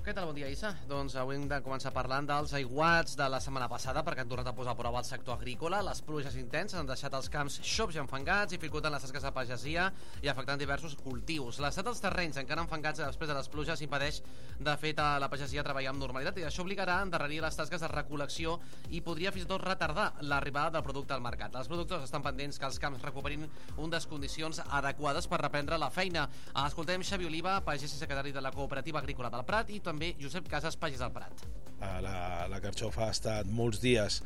Què tal? Bon dia, Issa. Doncs avui hem de començar parlant dels aiguats de la setmana passada perquè han tornat a posar a prova el sector agrícola. Les pluges intenses han deixat els camps xops i enfangats, dificultant les tasques de pagesia i afectant diversos cultius. L'estat dels terrenys encara enfangats després de les pluges impedeix de fet a la pagesia treballar amb normalitat i això obligarà a endarrerir les tasques de recol·lecció i podria fins i tot retardar l'arribada del producte al mercat. Els productors estan pendents que els camps recuperin unes condicions adequades per reprendre la feina. Escoltem Xavi Oliva, pagès i secretari de la Cooperativa Agrícola del Prat, i també Josep Casas, pagès del Prat. La carxofa ha estat molts dies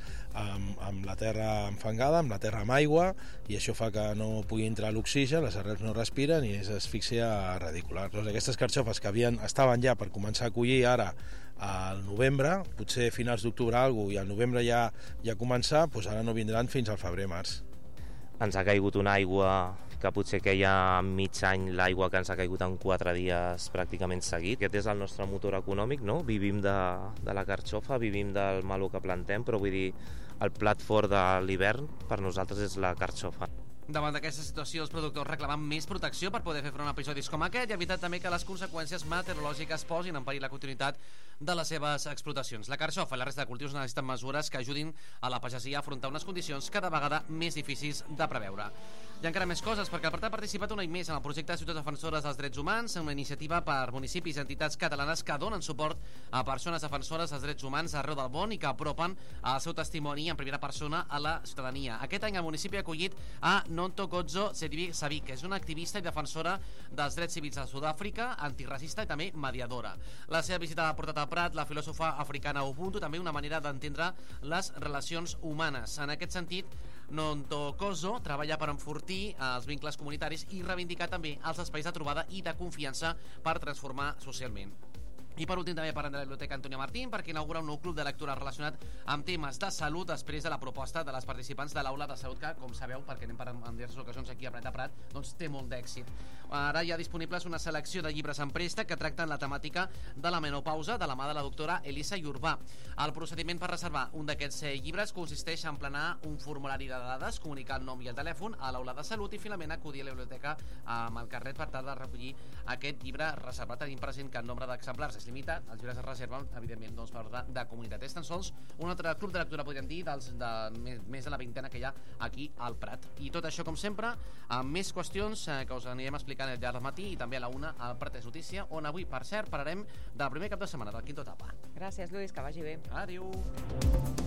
amb la terra enfangada, amb la terra amb aigua, i això fa que no pugui entrar l'oxigen, les arrels no respiren i és asfíxia radicular. Doncs aquestes carxofes que estaven ja per començar a collir ara al novembre, potser finals d'octubre i al novembre ja començar, doncs ara no vindran fins al febrer-març. Ens ha caigut una aigua que potser queia mig any, l'aigua que ens ha caigut en 4 dies pràcticament seguit. Aquest és el nostre motor econòmic, no? Vivim de la carxofa, vivim del meló que plantem, però vull dir, el plat fort de l'hivern per nosaltres és la carxofa. Davant d'aquesta situació, els productors reclamen més protecció per poder fer front a episodis com aquest i evitar també que les conseqüències meteorològiques posin en perill la continuïtat de les seves explotacions. La carxofa i la resta de cultius necessiten mesures que ajudin a la pagesia a afrontar unes condicions cada vegada més difícils de preveure. Hi ha encara més coses, perquè el Prat ha participat un any més en el projecte de Ciutats Defensores dels Drets Humans, una iniciativa per municipis i entitats catalanes que donen suport a persones defensores dels drets humans arreu del món i que apropen el seu testimoni en primera persona a la ciutadania. Aquest any el municipi ha acollit a Nontokozo Savic, que és una activista i defensora dels drets civils a Sud-àfrica, antiracista i també mediadora. La seva visita ha portat al Prat la filòsofa africana Ubuntu, també una manera d'entendre les relacions humanes. En aquest sentit, Nontokozo treballa per enfortir els vincles comunitaris i reivindicar també els espais de trobada i de confiança per transformar socialment. I per últim també parlem de la Biblioteca Antonia Martín, perquè inaugura un nou club de lectura relacionat amb temes de salut després de la proposta de les participants de l'aula de salut que, com sabeu, perquè anem en diverses ocasions aquí a Prat de Prat, doncs té molt d'èxit. Ara hi ha disponibles una selecció de llibres en préstec que tracten la temàtica de la menopausa de la mà de la doctora Elisa Iurbà. El procediment per reservar un d'aquests llibres consisteix en emplenar un formulari de dades, comunicar el nom i el telèfon a l'aula de salut i finalment acudir a la biblioteca amb el carnet per tal de recollir aquest llibre reservat. Tenim present que el nombre d'exemplars és limitat, els llibres es reserven evidentment doncs, per ordre de comunitat. És tan sols un altre club de lectura, podríem dir, més de la vintena que hi ha aquí al Prat. I tot això, com sempre, amb més qüestions que us anirem explicant al llarg del matí i també a la 1 al Prat és Notícia, on avui, per cert, parlarem del primer cap de setmana del Quinto Etapa. Gràcies, Lluís, que vagi bé. Adéu.